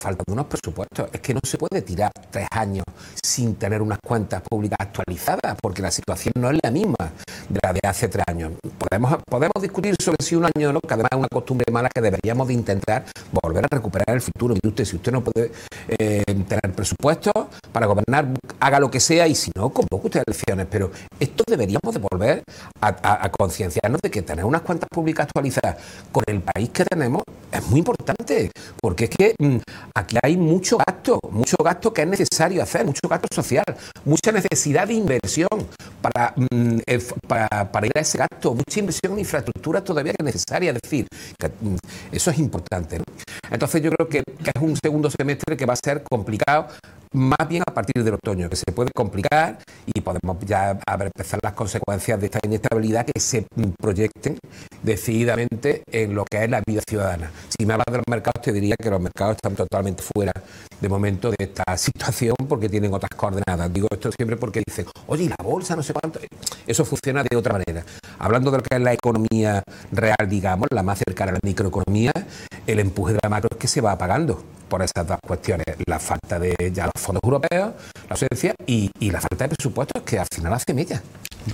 falta de unos presupuestos. Es que no se puede tirar 3 años sin tener unas cuentas públicas actualizadas, porque la situación no es la misma de la de hace 3 años. Podemos discutir sobre si un año o no, que además es una costumbre mala que deberíamos de intentar volver a recuperar en el futuro. Y si usted no puede tener presupuestos para gobernar, haga lo que sea, y si no, convoque usted elecciones. Pero esto deberíamos de volver a concienciarnos de que tener unas cuentas públicas actualizadas con el país que tenemos es muy importante, porque es que aquí hay mucho gasto que es necesario hacer, mucho gasto social, mucha necesidad de inversión para ir a ese gasto, mucha inversión en infraestructura todavía que es necesaria. Es decir, que, eso es importante, ¿no? Entonces yo creo que es un segundo semestre que va a ser complicado, más bien a partir del otoño, que se puede complicar y podemos ya empezar las consecuencias de esta inestabilidad que se proyecten decididamente en lo que es la vida ciudadana. Si me hablas de los mercados, te diría que los mercados están totalmente fuera de momento de esta situación porque tienen otras coordenadas. Digo esto siempre porque dicen, oye, ¿y la bolsa no sé cuánto? Eso funciona de otra manera. Hablando de lo que es la economía real, digamos, la más cercana a la microeconomía, el empuje de la macro es que se va apagando por esas dos cuestiones, la falta de ya los fondos europeos, la ausencia y la falta de presupuestos, que al final hace mella.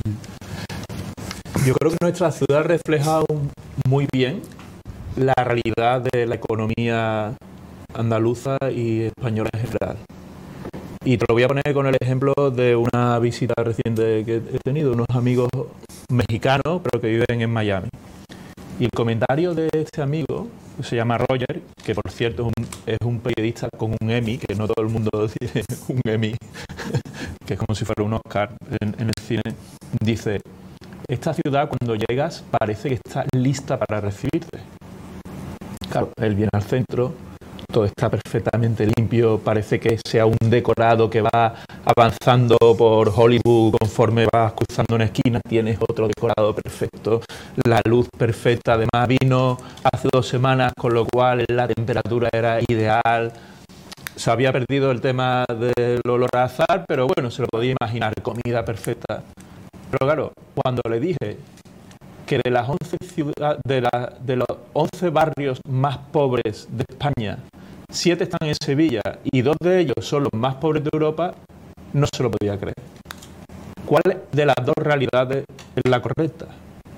Yo creo que nuestra ciudad refleja muy bien la realidad de la economía andaluza y española en general. Y te lo voy a poner con el ejemplo de una visita reciente que he tenido, unos amigos mexicanos, pero que viven en Miami. Y el comentario de este amigo, que se llama Roger, que por cierto es un periodista con un Emmy, que no todo el mundo tiene un Emmy, que es como si fuera un Oscar en el cine, dice: esta ciudad cuando llegas parece que está lista para recibirte. Claro, él viene al centro, todo está perfectamente limpio, parece que sea un decorado que va avanzando por Hollywood conforme vas cruzando una esquina, tienes otro decorado perfecto, la luz perfecta, además vino hace 2 semanas, con lo cual la temperatura era ideal. Se había perdido el tema del olor a azahar, pero bueno, se lo podía imaginar, comida perfecta. Pero claro, cuando le dije que de las 11 de los 11 barrios más pobres de España, 7 están en Sevilla y 2 de ellos son los más pobres de Europa, no se lo podía creer. ¿Cuál de las 2 realidades es la correcta?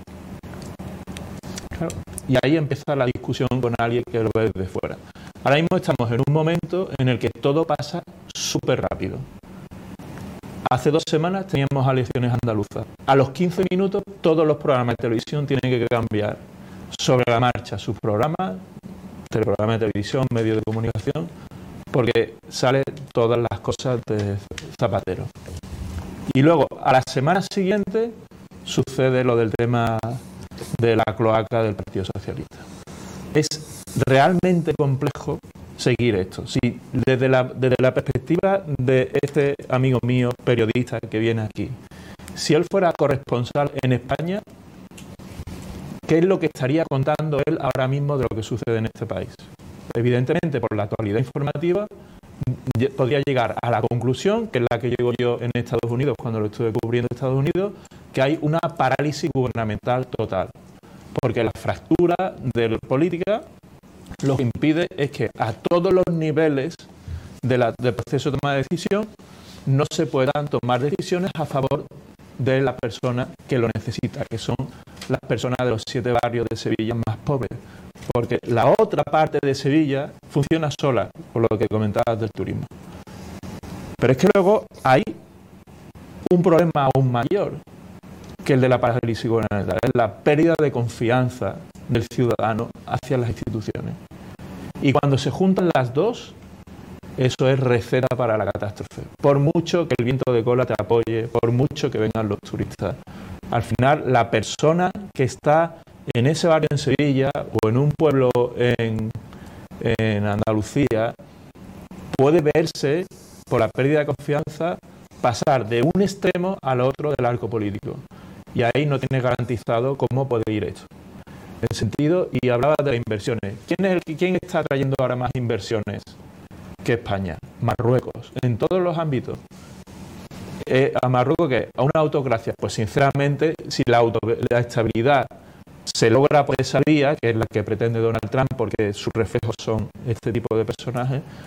Claro, y ahí empieza la discusión con alguien que lo ve desde fuera. Ahora mismo estamos en un momento en el que todo pasa súper rápido. Hace 2 semanas teníamos elecciones andaluzas. A los 15 minutos todos los programas de televisión tienen que cambiar sobre la marcha sus programas, teleprogramas de televisión, medios de comunicación, porque salen todas las cosas de Zapatero. Y luego, a la semana siguiente, sucede lo del tema de la cloaca del Partido Socialista. Es realmente complejo seguir esto. Si desde la perspectiva de este amigo mío, periodista que viene aquí, si él fuera corresponsal en España, ¿qué es lo que estaría contando él ahora mismo de lo que sucede en este país? Evidentemente, por la actualidad informativa, podría llegar a la conclusión, que es la que llego yo en Estados Unidos, cuando lo estuve cubriendo en Estados Unidos, que hay una parálisis gubernamental total. Porque la fractura de la política lo que impide es que a todos los niveles del proceso de toma de decisión no se puedan tomar decisiones a favor de la persona que lo necesita, que son las personas de los 7 barrios de Sevilla más pobres. Porque la otra parte de Sevilla funciona sola, por lo que comentabas del turismo. Pero es que luego hay un problema aún mayor que el de la parálisis gubernamental, es la pérdida de confianza del ciudadano hacia las instituciones. Y cuando se juntan las dos, eso es receta para la catástrofe. Por mucho que el viento de cola te apoye, por mucho que vengan los turistas, al final la persona que está en ese barrio en Sevilla o en un pueblo en Andalucía puede verse, por la pérdida de confianza, pasar de un extremo al otro del arco político. Y ahí no tienes garantizado cómo puede ir esto. En sentido, y hablaba de las inversiones. ¿Quién está trayendo ahora más inversiones que España? Marruecos, en todos los ámbitos. ¿A Marruecos qué? ¿A una autocracia? Pues sinceramente, si la estabilidad se logra por esa vía, que es la que pretende Donald Trump, porque sus reflejos son este tipo de personajes,